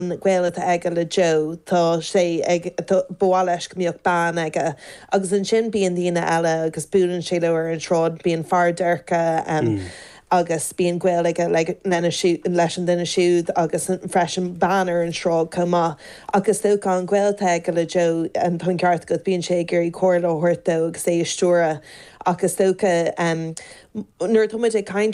gweilad ag le Joe tá sé ag bháis gomíoch ban aige agus an sin bíon dína eile agus búan sé leir an trád bíon fardeircha agus bíon gweil aige leis an duine siúd agus an freisin banner an srád comá agus dó an gweilta aige le Joe an tún ceart go bíon sé gurí cóirla thuirtó agus é stúra agus dócha nuair tuid ag caint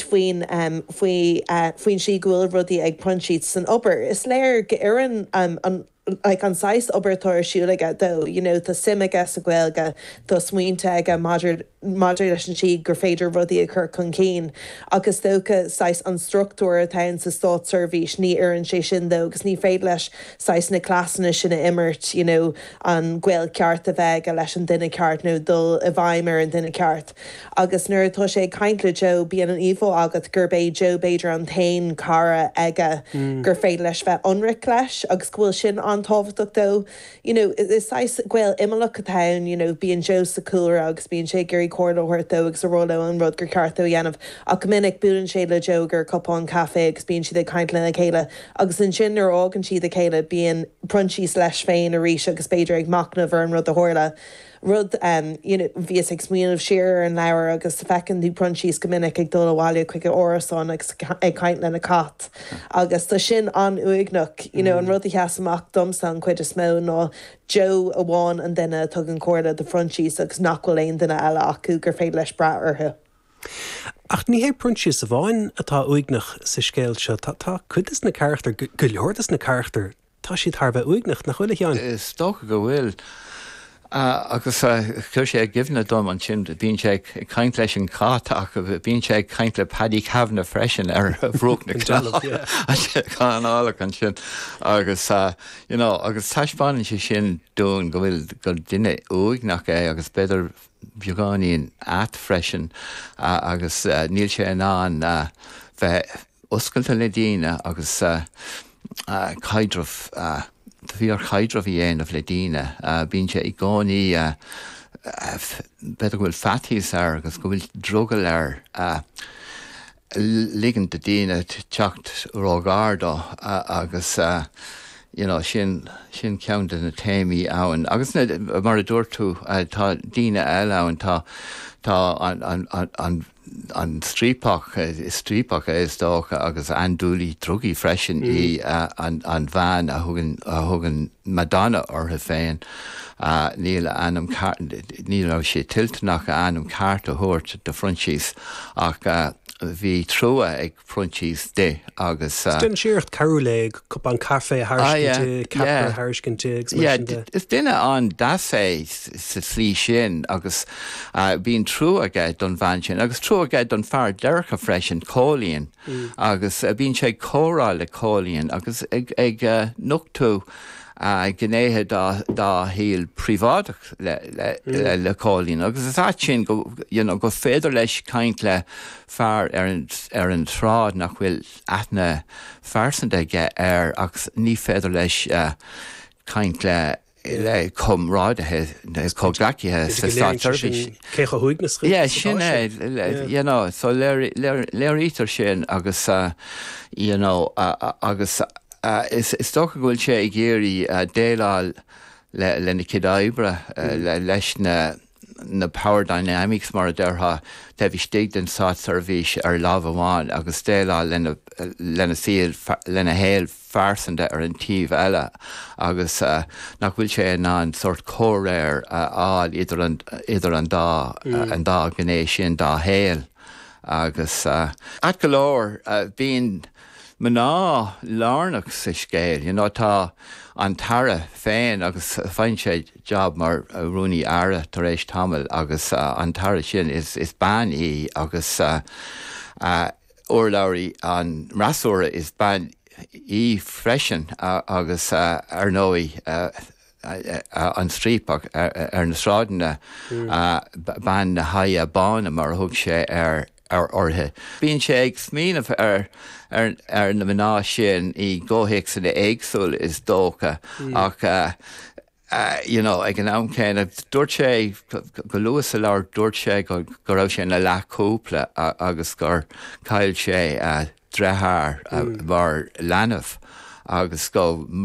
faoin si ghfuil rudí ag prunchíd san obair. Is léir go ian an sáis obairtóir siúlaige dó, tá simige sa ghilga do smuointe ag maidir leis an si gur féidir rudí a chur chun cín. Agus dócha sáis an struchtúir atá sa Stát Service ní ar an sé sin dó, agus ní féad leis sáis na clásanna sinna immert, an ghil ceart a bheith a leis an duine ceart nó dul a bhaimar an duine ceart. Agus nuair atá sé caint le Joe bíon an íomh agat gur bé Joe beidir an tain cara aige gur féad leis bheith onric leis agus bhfuil sin an táhachtach dó. Is sáis ghil imimech atá, bíon Joe sa cúra agus bíon sé gurí cóirla thuirtó agus a róla an rud gur ceartó dhéanamh ach minic buúlann sé le Joe gur cupán cafe agus bíon siad caint le na chéile agus an sin ar ágan siad a chéile bíon prunchís leis féin a rís agus beidir ag macnamh ar an rud a thuirla. Rud bhíos ag smuoinmh siar an leabhar agus fecinn dú prunchís go minic ag dul bháile chuig órasán ag caint le na cat. Agus tá sin an uignach, an rud i cheasamach domsan chuid is mó ná Joe a bháin an duine tug an cóirla de prunchís agus nachhfuil éon duine eile acu gur féad leis bra orthu. Ach ní hé prunchís a bháin atá uignach sa scéil seo tá chuidas na charachtar go leordas na charachtar tá siad thar bheith uignach nach chuile cheann. Is tócha go bhfuil. Agus chuir sé gimhna dom an sin bíon sé caint leis an cát ach bíon sé caint le padí cehna freisin ar bhróg na chanála an sin agus agus taiispáin sé sin dún go bhfuil go duine uignach é agus beidir beagáíon at freisin agus níl sé an bheith oscailta le daoine agus caidrih bhí ar chaidrih dhéanamh le daoine, bíonn sé i gánaí beidir go bhfuil fatís agus go bhfuil drogal ar ligean de daoine teacht rógáardá agus sin ceann na téimí ann. Agus mar a dúirt tú tá daoine eile ann tá an strípach is dócha agus andúlí drugí freisin í an bhean a thugann Madonna ortha féin níl sé tiltnach anam ceart a thuirt de frunchís ach bhí trua ag frunchís de agus den siart carúlaigh cup an cafe hariscinte is duine an das é sa slí sin agus bíon trú aige don bhain sin agus trú aige don fear deircha freisin cólíonn agus bíonn sé córáil le cólíonn agus ag nuchtú gnéthe dá híal príváidach le cólíonn agus is sin go féidir leis caint le fear ar an trád nach bhfuil aithne farsanta aige agus ní féidir leis caint le comrádathe is cóglaicithe sa Stát Service. Cécha thuignas? Sin é, so léirítar sin agus agus is tócha bhfuil sé ag géirí déáil le na cidáibre leis na Power Dynamics mar a deirtha de bhí stig den Stát Service ar lámh amháin agus déáil lena héal farsanta ar an tíomh eile agus nach bhfuil sé an sort córéir áil idir an dá gnééis sin dá héal agus at go leor bíon Mná lárnach sa scéil, tá an tara féin agus féin sé job mar rúnaí ara tar éis tamil agus an tara sin is ban í agus urlairí an rasúra is ban í freisin agus ar nóí an strípach ar na srádanna ban na haia bána mar thug sé ar orthe. Bíonn sé ag smíanamh ar na mná sin í ggóhéic san éagsúil is dócha ach ag an amcéin dúirt sé go luas a leir dúirt sé go raibh sé na leachúpla agus gur cail sé drethar mar leanamh agus go